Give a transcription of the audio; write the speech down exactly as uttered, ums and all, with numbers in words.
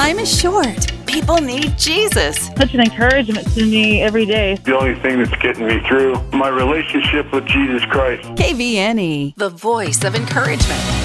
Time is short. People need Jesus. Such an encouragement to me every day. The only thing that's getting me through, my relationship with Jesus Christ. K V N E, the voice of encouragement.